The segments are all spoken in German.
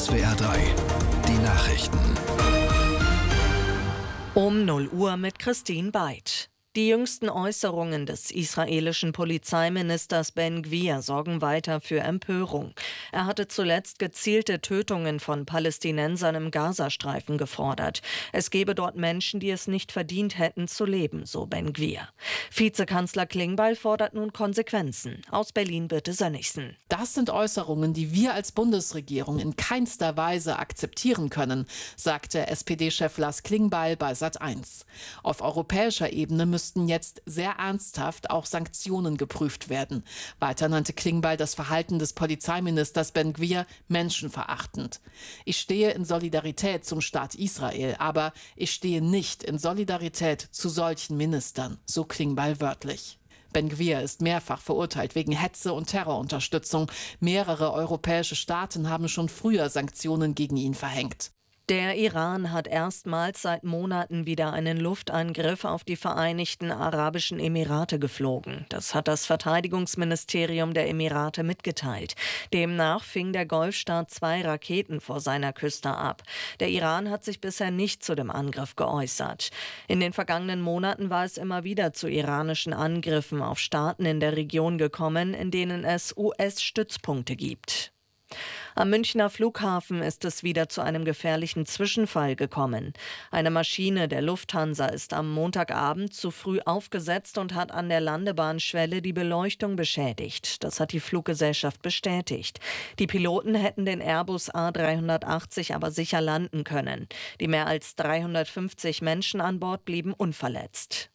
SWR 3, die Nachrichten. Um 0 Uhr mit Christine Beid. Die jüngsten Äußerungen des israelischen Polizeiministers Ben Gvir sorgen weiter für Empörung. Er hatte zuletzt gezielte Tötungen von Palästinensern im Gazastreifen gefordert. Es gebe dort Menschen, die es nicht verdient hätten zu leben, so Ben Gvir. Vizekanzler Klingbeil fordert nun Konsequenzen. Aus Berlin Birte Sönnigsen. Das sind Äußerungen, die wir als Bundesregierung in keinster Weise akzeptieren können, sagte SPD-Chef Lars Klingbeil bei Sat.1. Auf europäischer Ebene müssten jetzt sehr ernsthaft auch Sanktionen geprüft werden. Weiter nannte Klingbeil das Verhalten des Polizeiministers Ben Gvir menschenverachtend. Ich stehe in Solidarität zum Staat Israel, aber ich stehe nicht in Solidarität zu solchen Ministern, so Klingbeil wörtlich. Ben Gvir ist mehrfach verurteilt wegen Hetze und Terrorunterstützung. Mehrere europäische Staaten haben schon früher Sanktionen gegen ihn verhängt. Der Iran hat erstmals seit Monaten wieder einen Luftangriff auf die Vereinigten Arabischen Emirate geflogen. Das hat das Verteidigungsministerium der Emirate mitgeteilt. Demnach fing der Golfstaat 2 Raketen vor seiner Küste ab. Der Iran hat sich bisher nicht zu dem Angriff geäußert. In den vergangenen Monaten war es immer wieder zu iranischen Angriffen auf Staaten in der Region gekommen, in denen es US-Stützpunkte gibt. Am Münchner Flughafen ist es wieder zu einem gefährlichen Zwischenfall gekommen. Eine Maschine der Lufthansa ist am Montagabend zu früh aufgesetzt und hat an der Landebahnschwelle die Beleuchtung beschädigt. Das hat die Fluggesellschaft bestätigt. Die Piloten hätten den Airbus A380 aber sicher landen können. Die mehr als 350 Menschen an Bord blieben unverletzt.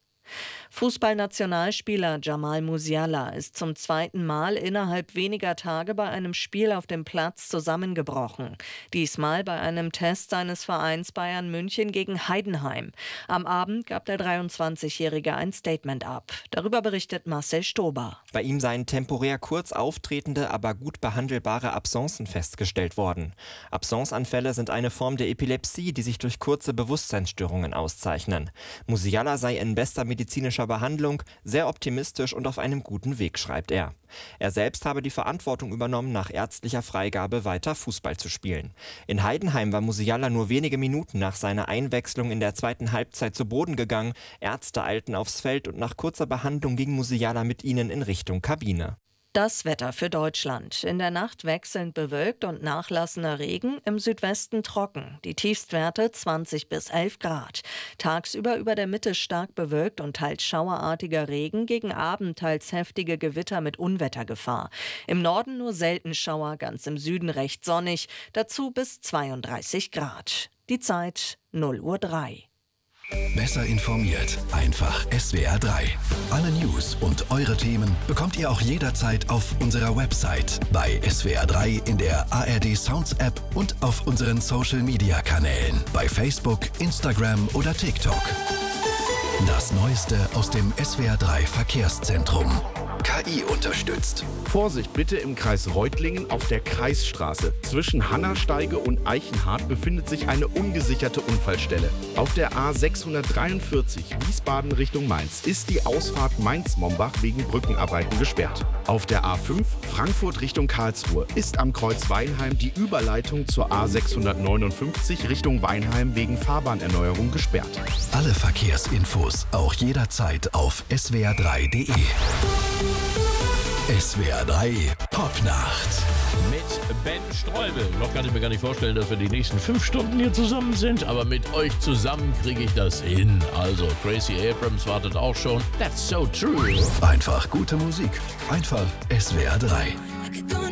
Fußballnationalspieler Jamal Musiala ist zum zweiten Mal innerhalb weniger Tage bei einem Spiel auf dem Platz zusammengebrochen. Diesmal bei einem Test seines Vereins Bayern München gegen Heidenheim. Am Abend gab der 23-Jährige ein Statement ab. Darüber berichtet Marcel Stober. Bei ihm seien temporär kurz auftretende, aber gut behandelbare Absencen festgestellt worden. Absenceanfälle sind eine Form der Epilepsie, die sich durch kurze Bewusstseinsstörungen auszeichnen. Musiala sei in bester medizinischer Behandlung, sehr optimistisch und auf einem guten Weg, schreibt er. Er selbst habe die Verantwortung übernommen, nach ärztlicher Freigabe weiter Fußball zu spielen. In Heidenheim war Musiala nur wenige Minuten nach seiner Einwechslung in der zweiten Halbzeit zu Boden gegangen. Ärzte eilten aufs Feld und nach kurzer Behandlung ging Musiala mit ihnen in Richtung Kabine. Das Wetter für Deutschland. In der Nacht wechselnd bewölkt und nachlassender Regen, im Südwesten trocken. Die Tiefstwerte 20 bis 11 Grad. Tagsüber über der Mitte stark bewölkt und teils schauerartiger Regen, gegen Abend teils heftige Gewitter mit Unwettergefahr. Im Norden nur selten Schauer, ganz im Süden recht sonnig, dazu bis 32 Grad. Die Zeit 0:03 Uhr. Besser informiert, einfach SWR 3. Alle News und eure Themen bekommt ihr auch jederzeit auf unserer Website, bei SWR 3 in der ARD Sounds App und auf unseren Social Media Kanälen, bei Facebook, Instagram oder TikTok. Das Neueste aus dem SWR 3 Verkehrszentrum. KI unterstützt. Vorsicht bitte im Kreis Reutlingen auf der Kreisstraße. Zwischen Hannasteige und Eichenhardt befindet sich eine ungesicherte Unfallstelle. Auf der A643 Wiesbaden Richtung Mainz ist die Ausfahrt Mainz-Mombach wegen Brückenarbeiten gesperrt. Auf der A5 Frankfurt Richtung Karlsruhe ist am Kreuz Weinheim die Überleitung zur A659 Richtung Weinheim wegen Fahrbahnerneuerung gesperrt. Alle Verkehrsinfos auch jederzeit auf swr3.de. SWR 3 Popnacht. Mit Ben Streubel. Noch kann ich mir gar nicht vorstellen, dass wir die nächsten 5 Stunden hier zusammen sind, aber mit euch zusammen kriege ich das hin. Also, Gracie Abrams wartet auch schon. That's so true. Einfach gute Musik. Einfach SWR 3.